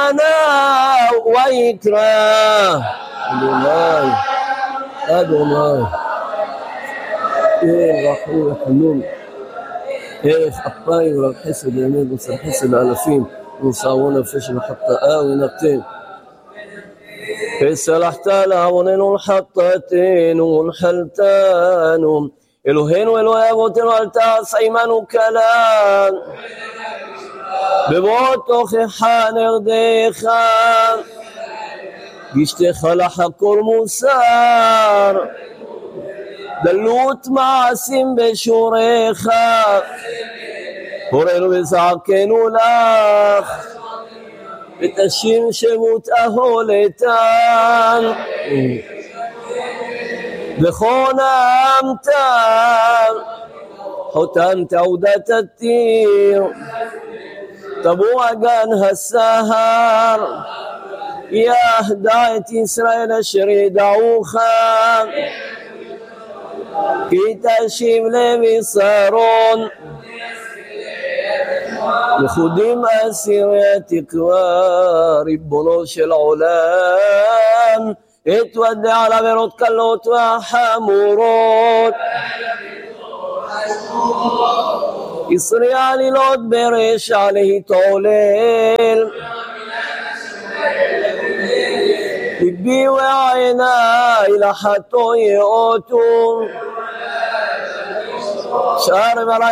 ויענה ויקרא אדוני רחום וחנון ערך אפיים ורב חסד באמת וסר חסד לאלפים ונשארו נפש וחטאה ונתן וסלחת לעווננו ולחטאתנו ונחלתנו אלוהינו אלוהי אבותינו אל תעש עמנו קלה בבוא תוכחה נרדך גישתך לחקור מוסר דלות מעשים בשורך הורנו וזעקנו לך ותשיר שמות אהולתן וכה נעמת חותן תעודת התיר תבוא אגן הסהר יהדע את ישראל אשר ידעוך כי תשיב לבשרון לכודים אסירי התקווה ריבונו של עולם התוודע על עבירות קלות וחמורות ישרי עלילות ברשע להתעולל ליבי ועיניי לחטוא יאותו שער בלי